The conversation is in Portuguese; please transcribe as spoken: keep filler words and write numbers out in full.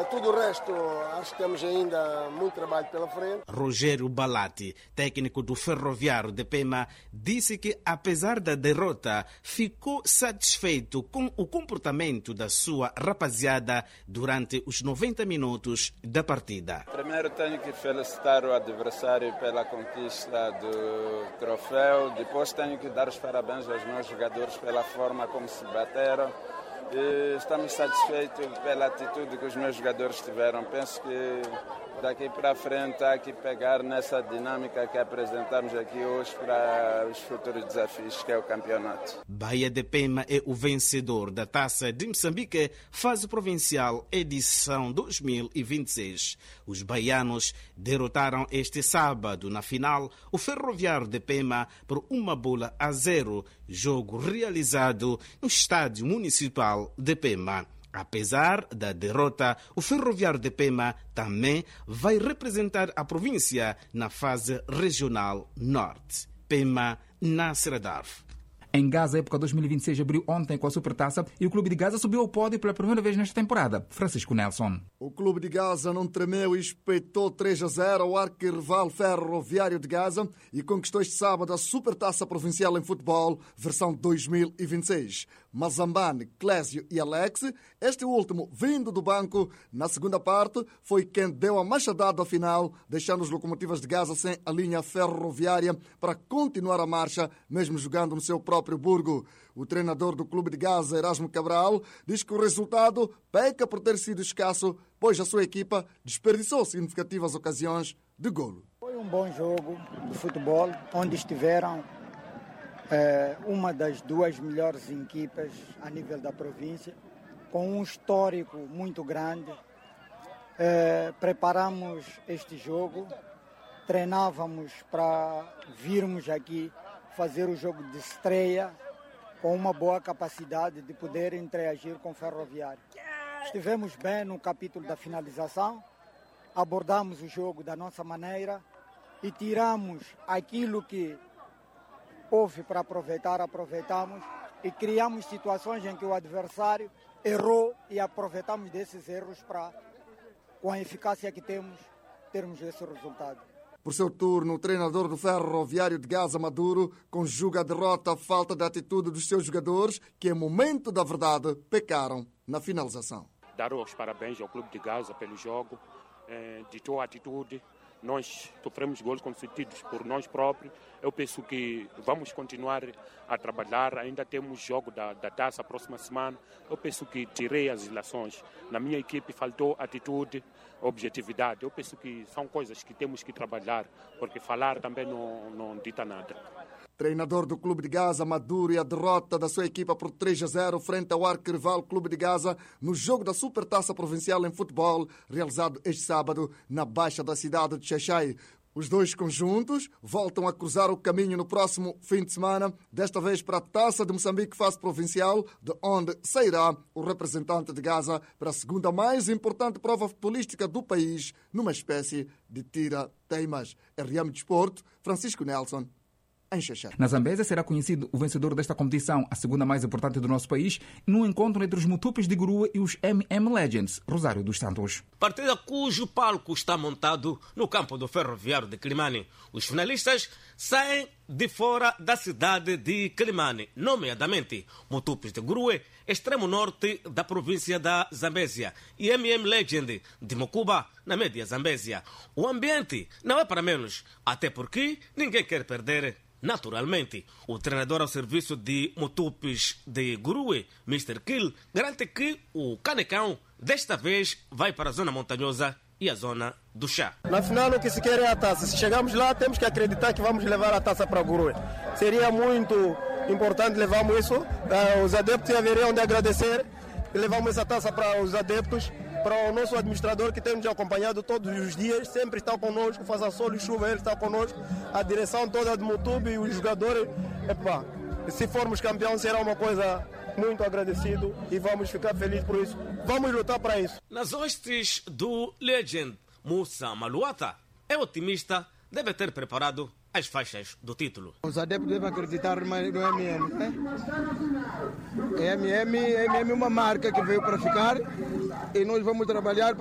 Uh, tudo o resto, acho que temos ainda muito trabalho pela frente. Rogério Balati, técnico do Ferroviário de Pema, disse que, apesar da derrota, ficou satisfeito com o comportamento da sua rapaziada durante os noventa minutos da partida. Primeiro tenho que felicitar o adversário pela conquista do troféu, depois tenho que dar os parabéns aos meus jogadores pela forma como se bateram. E estamos satisfeitos pela atitude que os meus jogadores tiveram. Penso que daqui para frente há que pegar nessa dinâmica que apresentamos aqui hoje para os futuros desafios, que é o campeonato. Bahia de Pema é o vencedor da Taça de Moçambique, fase provincial, edição dois mil e vinte e seis. Os baianos derrotaram este sábado, na final, o Ferroviário de Pema por uma bola a zero, jogo realizado no Estádio Municipal de Pema. Apesar da derrota, o Ferroviário de Pema também vai representar a província na fase regional norte. Pema, Nasser Darf. Em Gaza, a época dois mil e vinte e seis abriu ontem com a Supertaça e o Clube de Gaza subiu ao pódio pela primeira vez nesta temporada. Francisco Nelson. O Clube de Gaza não tremeu e espetou três a zero ao arquirrival Ferroviário de Gaza e conquistou este sábado a Supertaça Provincial em Futebol, versão dois mil e vinte e seis. Mazambane, Clésio e Alex, este último vindo do banco, na segunda parte, foi quem deu a machadada final, deixando os Locomotivas de Gaza sem a linha ferroviária para continuar a marcha, mesmo jogando no seu próprio burgo. O treinador do Clube de Gaza, Erasmo Cabral, diz que o resultado peca por ter sido escasso, pois a sua equipa desperdiçou significativas ocasiões de golo. Foi um bom jogo de futebol, onde estiveram é, uma das duas melhores equipas a nível da província, com um histórico muito grande. É, preparamos este jogo, treinávamos para virmos aqui fazer o jogo de estreia com uma boa capacidade de poder interagir com o Ferroviário. Estivemos bem no capítulo da finalização, abordamos o jogo da nossa maneira e tiramos aquilo que houve para aproveitar, aproveitamos e criamos situações em que o adversário errou e aproveitamos desses erros para, com a eficácia que temos, termos esse resultado. Por seu turno, o treinador do Ferroviário de Gaza, Maduro, conjuga a derrota à falta de atitude dos seus jogadores, que, em momento da verdade, pecaram na finalização. Dar os parabéns ao Clube de Gaza pelo jogo, eh, de sua atitude. Nós sofremos gols concedidos por nós próprios. Eu penso que vamos continuar a trabalhar. Ainda temos jogo da, da taça a próxima semana. Eu penso que tirei as ilações. Na minha equipe faltou atitude, objetividade. Eu penso que são coisas que temos que trabalhar, porque falar também não, não dita nada. Treinador do Clube de Gaza, Maduro, e a derrota da sua equipa por três a zero frente ao arquirrival Clube de Gaza no jogo da Supertaça Provincial em Futebol, realizado este sábado na Baixa da cidade de Xaixai. Os dois conjuntos voltam a cruzar o caminho no próximo fim de semana, desta vez para a Taça de Moçambique Fase Provincial, de onde sairá o representante de Gaza para a segunda mais importante prova futebolística do país, numa espécie de tira-teimas. R M Desporto, Francisco Nelson. Na Zambésia será conhecido o vencedor desta competição, a segunda mais importante do nosso país, num encontro entre os Mutupes de Gurua e os M M Legends, Rosário dos Santos. Partida cujo palco está montado no campo do Ferroviário de Quilimane. Os finalistas saem de fora da cidade de Quilimane, nomeadamente Mutupes de Gurua, extremo norte da província da Zambésia, e M M Legend de Mocuba, na média Zambésia. O ambiente não é para menos, até porque ninguém quer perder. Naturalmente, o treinador ao serviço de Mutupes de Gurua, mister Kill, garante que o Canecão desta vez vai para a zona montanhosa e a zona do chá. Na final o que se quer é a taça. Se chegamos lá, temos que acreditar que vamos levar a taça para Gurua. Seria muito importante levarmos isso. Os adeptos haveriam de agradecer e levamos essa taça para os adeptos, para o nosso administrador que tem nos acompanhado todos os dias, sempre está conosco, faz a sol e chuva, ele está conosco, a direção toda do Mutube e os jogadores. Epa, se formos campeão será uma coisa muito agradecido e vamos ficar felizes por isso. Vamos lutar para isso. Nas hostes do Legend, Musa Maluata é otimista, deve ter preparado as faixas do título. Os adeptos devem acreditar no M M. Né? M M, M M é uma marca que veio para ficar e nós vamos trabalhar